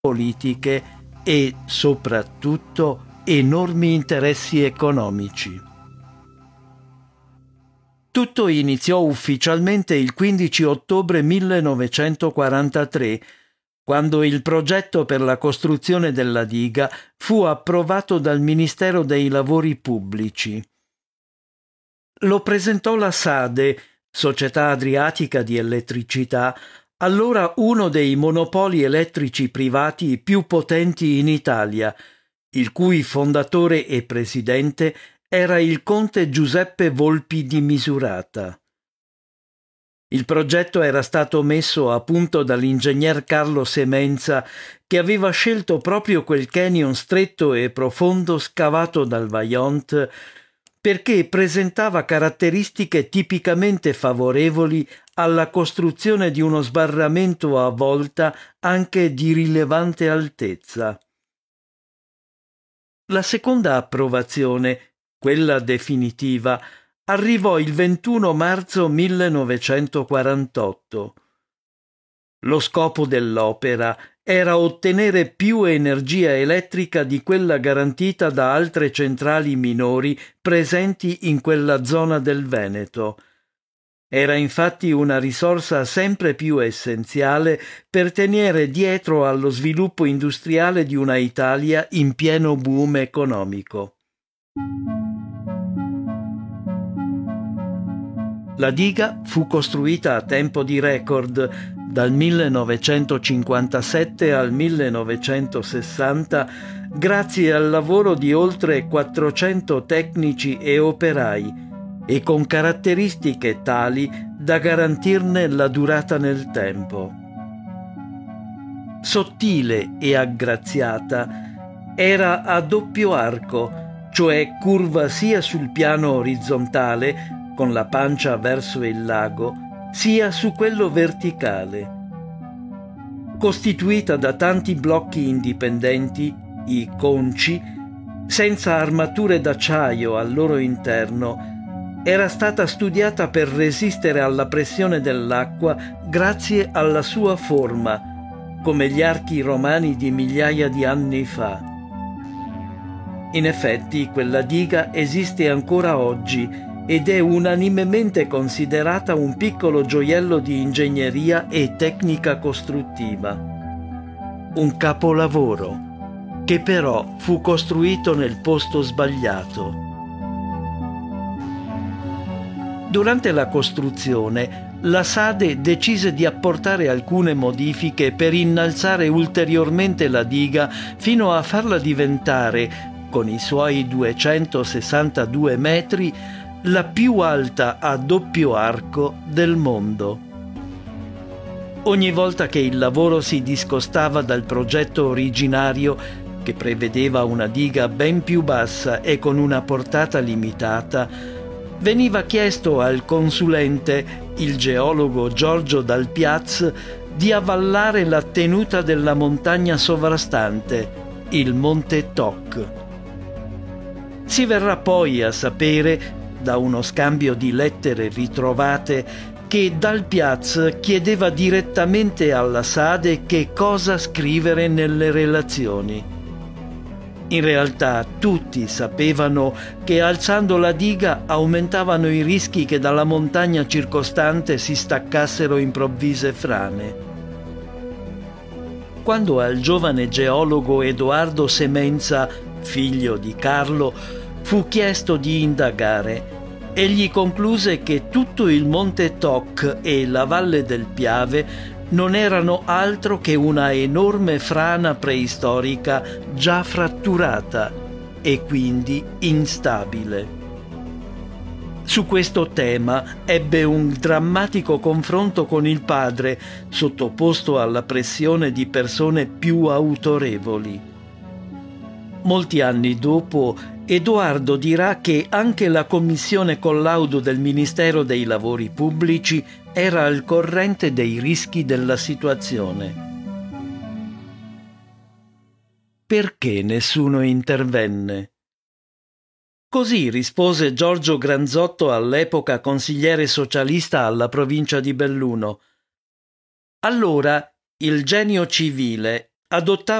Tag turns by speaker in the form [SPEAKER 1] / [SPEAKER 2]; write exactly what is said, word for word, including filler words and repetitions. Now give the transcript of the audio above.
[SPEAKER 1] politiche e, soprattutto, enormi interessi economici. Tutto iniziò ufficialmente il quindici ottobre millenovecentoquarantatré, quando il progetto per la costruzione della diga fu approvato dal Ministero dei Lavori Pubblici. Lo presentò la SADE, Società Adriatica di Elettricità, allora uno dei monopoli elettrici privati più potenti in Italia, il cui fondatore e presidente era il conte Giuseppe Volpi di Misurata. Il progetto era stato messo a punto dall'ingegner Carlo Semenza, che aveva scelto proprio quel canyon stretto e profondo scavato dal Vajont perché presentava caratteristiche tipicamente favorevoli alla costruzione di uno sbarramento a volta anche di rilevante altezza. La seconda approvazione, quella definitiva, arrivò il ventuno marzo millenovecentoquarantotto. Lo scopo dell'opera era ottenere più energia elettrica di quella garantita da altre centrali minori presenti in quella zona del Veneto. Era infatti una risorsa sempre più essenziale per tenere dietro allo sviluppo industriale di una Italia in pieno boom economico. La diga fu costruita a tempo di record dal millenovecentocinquantasette al millenovecentosessanta grazie al lavoro di oltre quattrocento tecnici e operai e con caratteristiche tali da garantirne la durata nel tempo. Sottile e aggraziata, era a doppio arco, cioè curva sia sul piano orizzontale con la pancia verso il lago, sia su quello verticale. Costituita da tanti blocchi indipendenti, i conci, senza armature d'acciaio al loro interno, era stata studiata per resistere alla pressione dell'acqua grazie alla sua forma, come gli archi romani di migliaia di anni fa. In effetti, quella diga esiste ancora oggi ed è unanimemente considerata un piccolo gioiello di ingegneria e tecnica costruttiva. Un capolavoro, che però fu costruito nel posto sbagliato. Durante la costruzione, la SADE decise di apportare alcune modifiche per innalzare ulteriormente la diga fino a farla diventare, con i suoi duecentosessantadue metri, la più alta a doppio arco del mondo. Ogni volta che il lavoro si discostava dal progetto originario, che prevedeva una diga ben più bassa e con una portata limitata, veniva chiesto al consulente, il geologo Giorgio Dal Piaz, di avvallare la tenuta della montagna sovrastante, il Monte Toc. Si verrà poi a sapere, da uno scambio di lettere ritrovate, che Dal Piaz chiedeva direttamente alla SADE che cosa scrivere nelle relazioni. In realtà tutti sapevano che alzando la diga aumentavano i rischi che dalla montagna circostante si staccassero improvvise frane. Quando al giovane geologo Edoardo Semenza, figlio di Carlo, fu chiesto di indagare, egli concluse che tutto il Monte Toc e la Valle del Piave non erano altro che una enorme frana preistorica già fratturata e quindi instabile. Su questo tema ebbe un drammatico confronto con il padre, sottoposto alla pressione di persone più autorevoli. Molti anni dopo, Edoardo dirà che anche la commissione collaudo del Ministero dei Lavori Pubblici era al corrente dei rischi della situazione. Perché nessuno intervenne? Così rispose Giorgio Granzotto, all'epoca consigliere socialista alla provincia di Belluno. Allora il genio civile, adottava